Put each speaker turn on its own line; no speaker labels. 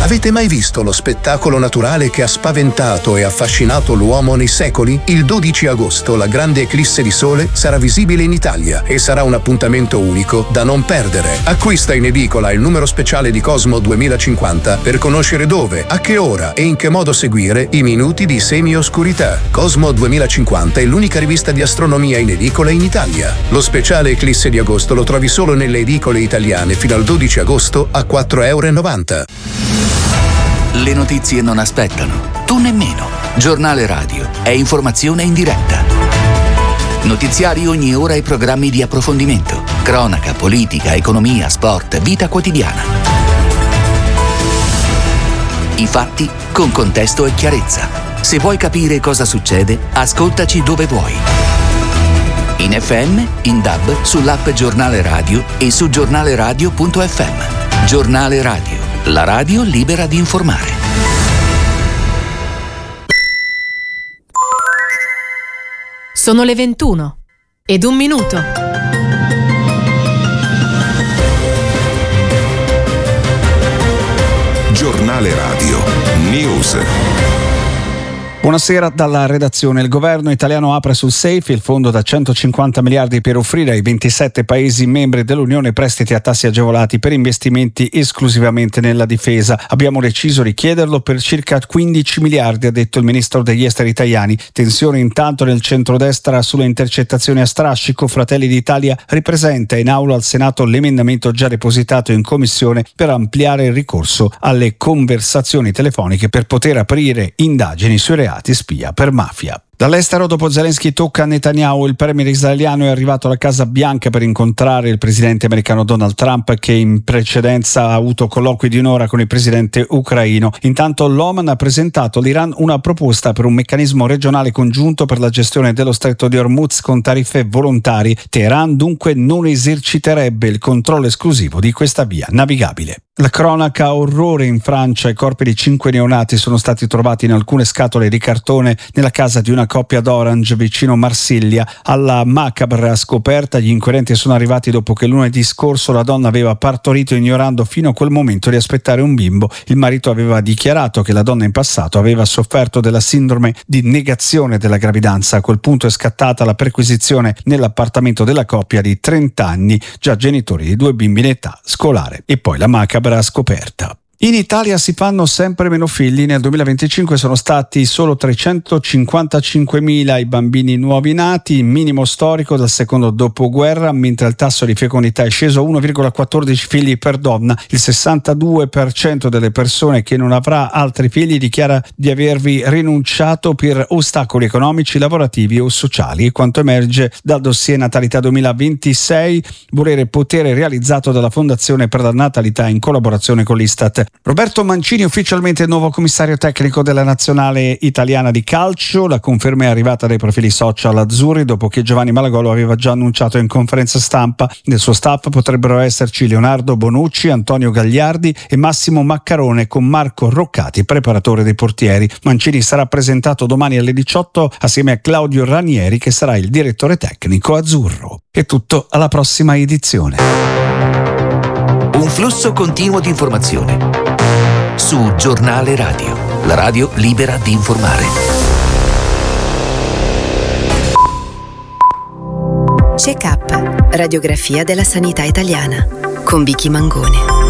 Avete mai visto lo spettacolo naturale che ha spaventato e affascinato l'uomo nei secoli? Il 12 agosto la grande eclisse di sole sarà visibile in Italia e sarà un appuntamento unico da non perdere. Acquista in edicola il numero speciale di Cosmo 2050 per conoscere dove, a che ora e in che modo seguire i minuti di semi-oscurità. Cosmo 2050 è l'unica rivista di astronomia in edicola in Italia. Lo speciale eclisse di agosto lo trovi solo nelle edicole italiane fino al 12 agosto a €4,90.
Le notizie non aspettano, tu nemmeno. Giornale Radio è informazione in diretta. Notiziari ogni ora e programmi di approfondimento. Cronaca, politica, economia, sport, vita quotidiana. I fatti con contesto e chiarezza. Se vuoi capire cosa succede, ascoltaci dove vuoi. In FM, in DAB, sull'app Giornale Radio e su giornaleradio.fm. Giornale Radio, la radio libera di informare.
Sono le 21:01.
Giornale Radio News.
Buonasera dalla redazione. Il governo italiano apre sul SAFE, il fondo da 150 miliardi per offrire ai 27 paesi membri dell'Unione prestiti a tassi agevolati per investimenti esclusivamente nella difesa. Abbiamo deciso di chiederlo per circa 15 miliardi, ha detto il ministro degli esteri Tajani. Tensione intanto nel centrodestra sulle intercettazioni a strascico. Fratelli d'Italia ripresenta in aula al Senato l'emendamento già depositato in commissione per ampliare il ricorso alle conversazioni telefoniche per poter aprire indagini sui reati spia per mafia. Dall'estero, dopo Zelensky tocca a Netanyahu. Il premier israeliano è arrivato alla Casa Bianca per incontrare il presidente americano Donald Trump, che in precedenza ha avuto colloqui di un'ora con il presidente ucraino. Intanto l'Oman ha presentato all'Iran una proposta per un meccanismo regionale congiunto per la gestione dello stretto di Hormuz con tariffe volontarie. Teheran dunque non eserciterebbe il controllo esclusivo di questa via navigabile. La cronaca orrore in Francia. I corpi di 5 neonati sono stati trovati in alcune scatole di cartone nella casa di una coppia d'Orange vicino Marsiglia. Alla macabra scoperta gli inquirenti sono arrivati dopo che lunedì scorso la donna aveva partorito ignorando fino a quel momento di aspettare un bimbo. Il marito aveva dichiarato che la donna in passato aveva sofferto della sindrome di negazione della gravidanza. A quel punto è scattata la perquisizione nell'appartamento della coppia di 30 anni, già genitori di 2 bimbi in età scolare. E poi la macabra scoperta. In Italia si fanno sempre meno figli. Nel 2025 sono stati solo 355.000 i bambini nuovi nati, minimo storico dal secondo dopoguerra, mentre il tasso di fecondità è sceso a 1,14 figli per donna. Il 62% delle persone che non avrà altri figli dichiara di avervi rinunciato per ostacoli economici, lavorativi o sociali. Quanto emerge dal dossier Natalità 2026, volere potere realizzato dalla Fondazione per la Natalità in collaborazione con l'Istat. Roberto Mancini ufficialmente il nuovo commissario tecnico della nazionale italiana di calcio. La conferma è arrivata dai profili social azzurri dopo che Giovanni Malagolo aveva già annunciato in conferenza stampa. Nel suo staff potrebbero esserci Leonardo Bonucci, Antonio Gagliardi e Massimo Maccarone, con Marco Roccati preparatore dei portieri. Mancini sarà presentato domani alle 18 assieme a Claudio Ranieri, che sarà il direttore tecnico azzurro. È tutto, alla prossima edizione.
Un flusso continuo di informazione su Giornale Radio, la radio libera di informare.
Check-up, radiografia della sanità italiana con Vicky Mangone.